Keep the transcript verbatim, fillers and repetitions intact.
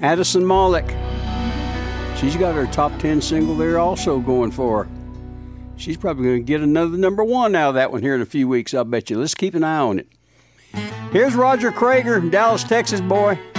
Addison Malik. She's got her top ten single there also going for her. She's probably going to get another number one out of that one here in a few weeks, I'll bet you. Let's keep an eye on it. Here's Roger Krager, Dallas, Texas boy.